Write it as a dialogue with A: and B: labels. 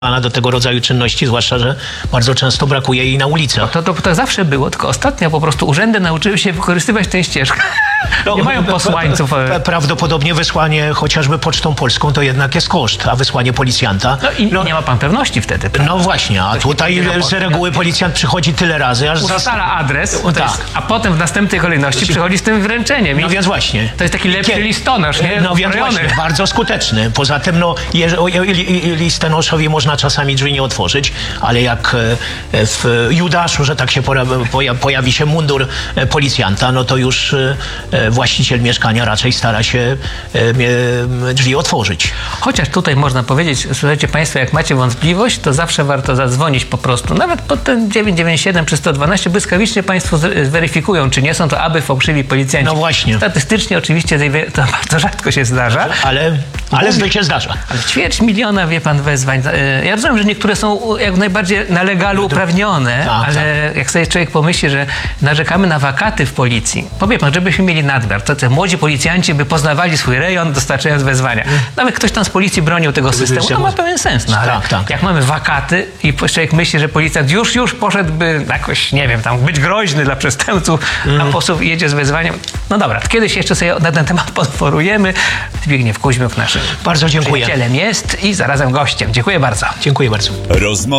A: do tego rodzaju czynności, zwłaszcza, że bardzo często brakuje jej na ulicach.
B: To zawsze było, tylko ostatnio po prostu urzędy nauczyły się wykorzystywać tę ścieżkę. Nie mają posłańców.
A: Prawdopodobnie wysłanie chociażby Pocztą Polską to jednak jest koszt, a wysłanie policjanta...
B: Nie ma pan pewności wtedy. Prawda?
A: No właśnie, a tutaj z reguły policjant przychodzi tyle razy, aż...
B: Ustala adres,
A: tak.
B: a potem w następnej kolejności przychodzi z tym wręczeniem.
A: No więc właśnie.
B: To jest taki lepszy listonosz, nie?
A: No więc właśnie, bardzo skuteczny. Poza tym, listonoszowi można czasami drzwi nie otworzyć, ale jak w Judaszu, że tak się pojawi się mundur policjanta, no to już właściciel mieszkania raczej stara się drzwi otworzyć.
B: Chociaż tutaj można powiedzieć, słuchajcie państwo, jak macie wątpliwość, to zawsze warto zadzwonić po prostu. Nawet pod ten 997 czy 112 błyskawicznie państwo zweryfikują, czy nie są to aby fałszywi policjanci.
A: No właśnie.
B: Statystycznie oczywiście to bardzo rzadko się zdarza.
A: Ale zbyt się zdarza.
B: Ale 250 000, wie pan, wezwań. Ja rozumiem, że niektóre są jak najbardziej na legalu uprawnione, ale jak sobie człowiek pomyśli, że narzekamy na wakaty w policji, powie pan, żebyśmy mieli nadmiar, to te młodzi policjanci by poznawali swój rejon, dostarczając wezwania. Nawet ktoś tam z policji bronił tego systemu, to ma pewien sens. No, ale jak mamy wakaty i człowiek myśli, że policjant już poszedłby jakoś, nie wiem, tam być groźny dla przestępców, a posłów jedzie z wezwaniem. No dobra, kiedyś jeszcze sobie na ten temat podporujemy. Zbigniew Kuźmiuk naszym
A: bardzo dziękuję.
B: Przyjacielem jest i zarazem gościem. Dziękuję bardzo.
A: Dziękuję bardzo.